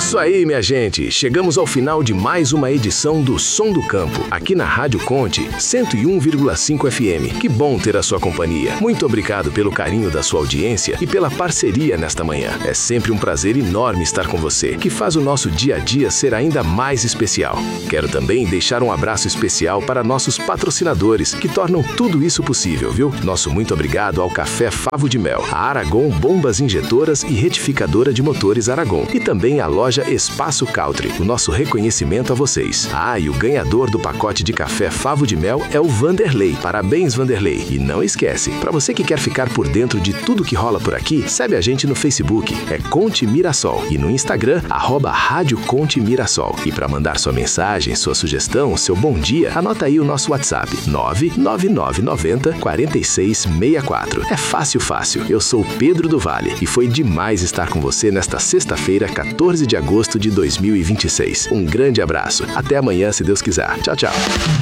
isso aí, minha gente. Chegamos ao final de mais uma edição do Som do Campo, aqui na Rádio Conte 101,5 FM. Que bom ter a sua companhia. Muito obrigado pelo carinho da sua audiência e pela parceria nesta manhã. É sempre um prazer enorme estar com você, que faz o nosso dia a dia ser ainda mais especial. Quero também deixar um abraço especial para nossos patrocinadores, que tornam tudo isso possível, viu? Nosso muito obrigado ao Café Favo de Mel, a Aragon Bombas Injetoras e Retificadora de Motores Aragon, e também a loja Espaço Country. O nosso reconhecimento a vocês. E o ganhador do pacote de café Favo de Mel é o Vanderlei. Parabéns, Vanderlei. E não esquece, para você que quer ficar por dentro de tudo que rola por aqui, segue a gente no Facebook, é Conte Mirassol, e no Instagram, @Rádio Conte Mirassol. E para mandar sua mensagem, sua sugestão, seu bom dia, anota aí o nosso WhatsApp, 99990 4664. É fácil. Eu sou Pedro do Vale e foi demais estar com você nesta sexta-feira, 14 de agosto de 2026. Um grande abraço. Até amanhã, se Deus quiser. Tchau, tchau.